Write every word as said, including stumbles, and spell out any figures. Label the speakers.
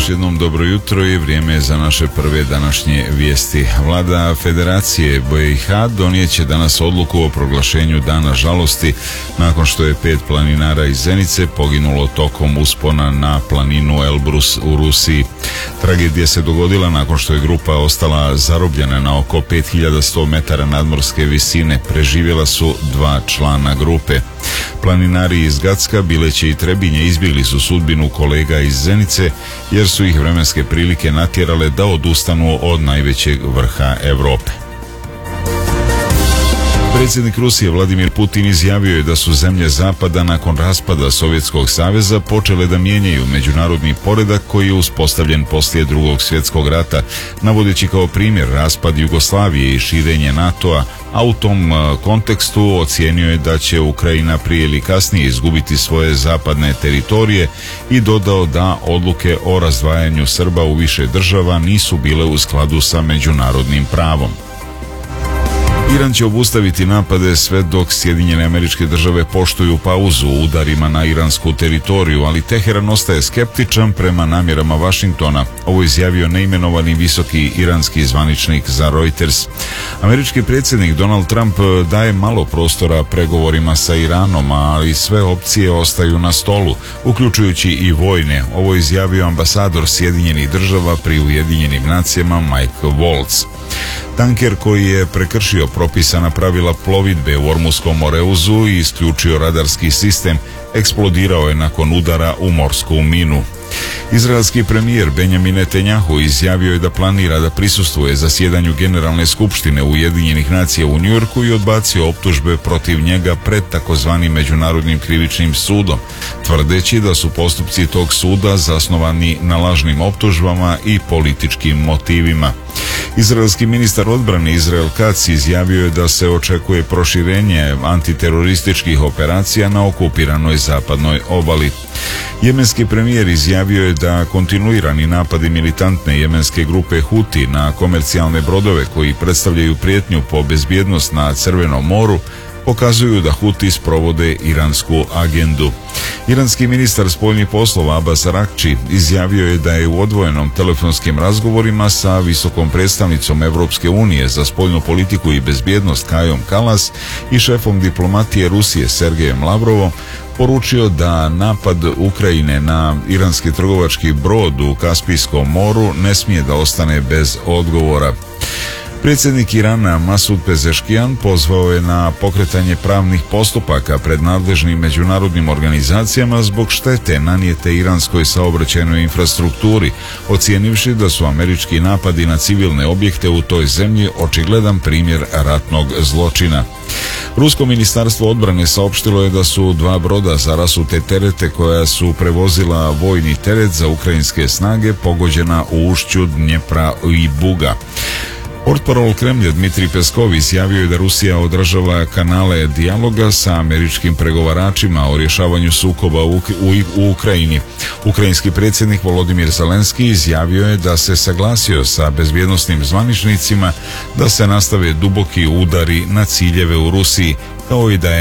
Speaker 1: jednom dobro jutro i vrijeme je za naše prve današnje vijesti. Vlada Federacije B i H donijet će danas odluku o proglašenju dana žalosti nakon što je pet planinara iz Zenice poginulo tokom uspona na planinu Elbrus u Rusiji. Tragedija se dogodila nakon što je grupa ostala zarobljena na oko pet hiljada sto metara nadmorske visine. Preživjela su dva člana grupe. Planinari iz Gacka, Bileće i Trebinje izbjegli su sudbinu kolega iz Zenice jer su ih vremenske prilike natjerale da odustanu od najvećeg vrha Europe. Predsjednik Rusije Vladimir Putin izjavio je da su zemlje Zapada nakon raspada Sovjetskog saveza počele da mijenjaju međunarodni poredak koji je uspostavljen poslije Drugog svjetskog rata, navodeći kao primjer raspad Jugoslavije i širenje NATO-a, a u tom kontekstu ocijenio je da će Ukrajina prije ili kasnije izgubiti svoje zapadne teritorije i dodao da odluke o razdvajanju Srba u više država nisu bile u skladu sa međunarodnim pravom. Iran će obustaviti napade sve dok Sjedinjene Američke Države poštuju pauzu u udarima na iransku teritoriju, ali Teheran ostaje skeptičan prema namjerama Vašingtona. Ovo izjavio neimenovani visoki iranski zvaničnik za Reuters. Američki predsjednik Donald Trump daje malo prostora pregovorima sa Iranom, ali sve opcije ostaju na stolu, uključujući i vojne. Ovo izjavio ambasador Sjedinjenih Država pri Ujedinjenim nacijama Mike Waltz. Tanker koji je prekršio propisana pravila plovidbe u Ormuskom moreuzu i isključio radarski sistem eksplodirao je nakon udara u morsku minu. Izraelski premijer Benjamin Netanjahu izjavio je da planira da prisustvuje zasjedanju Generalne skupštine Ujedinjenih nacija u Njujorku i odbacio optužbe protiv njega pred takozvanim Međunarodnim krivičnim sudom, tvrdeći da su postupci tog suda zasnovani na lažnim optužbama i političkim motivima. Izraelski ministar odbrane Izrael Katz izjavio je da se očekuje proširenje antiterorističkih operacija na okupiranoj zapadnoj obali. Jemenski premijer izjavio je da kontinuirani napadi militantne jemenske grupe Huti na komercijalne brodove koji predstavljaju prijetnju po bezbjednost na Crvenom moru pokazuju da Huti sprovode iransku agendu. Iranski ministar spoljnih poslova Abbas Araghči izjavio je da je u odvojenom telefonskim razgovorima sa visokom predstavnicom Europske unije za spoljnu politiku i bezbjednost Kajom Kalas i šefom diplomatije Rusije Sergejem Lavrovom poručio da napad Ukrajine na iranski trgovački brod u Kaspijskom moru ne smije da ostane bez odgovora. Predsjednik Irana Masud Pezeškijan pozvao je na pokretanje pravnih postupaka pred nadležnim međunarodnim organizacijama zbog štete nanijete iranskoj saobraćajnoj infrastrukturi, ocijenivši da su američki napadi na civilne objekte u toj zemlji očigledan primjer ratnog zločina. Rusko ministarstvo odbrane saopštilo je da su dva broda za rasute terete koja su prevozila vojni teret za ukrajinske snage pogođena u ušću Dnjepra i Buga. Portparol Kremlja Dmitrij Peskov izjavio je da Rusija održava kanale dijaloga sa američkim pregovaračima o rješavanju sukoba u, u, u Ukrajini. Ukrajinski predsjednik Volodimir Zelenski izjavio je da se saglasio sa bezbjednosnim zvaničnicima da se nastave duboki udari na ciljeve u Rusiji, kao i da je